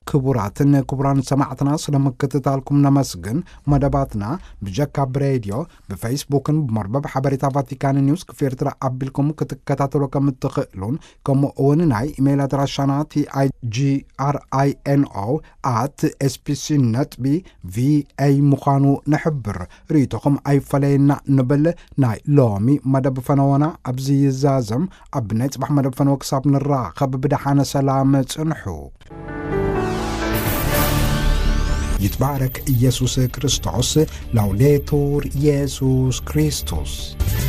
ክቡራትን ክቡራን ሰማዕትና ስለመከታተልኩም ነመስግን መደባትና በጃካብ ሬዲዮ በፌስቡክን በመርበብ ሐበሬታ ቫቲካን ኒውስ ክፍርትራ አብልኩም ክትከታተሉ ከምትኽሉን ከመኡን ናይ ኢሜል አድራሻና tigrino@spc.va ሙኻኑ ንሕብር ሪቶኹም ኣይፈለየና ንብል ናይ ሎሚ መደብ ፈነወና ኣብዚ ይዛዘም ኣብ ናይ ጽባሕ መደብ ፈነወ ክሳብ ንራኸብ ብድሓነ ሰላም ጽንሑ يتبارك إيسوس كريستوس لوليتور إيسوس كريستوس